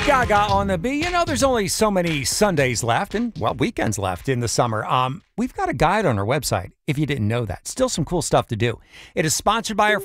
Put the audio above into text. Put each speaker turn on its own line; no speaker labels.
Gaga on the B. You know, there's only so many Sundays left and, well, weekends left in the summer. We've got a guide on our website, if you didn't know that. Still some cool stuff to do. It is sponsored by our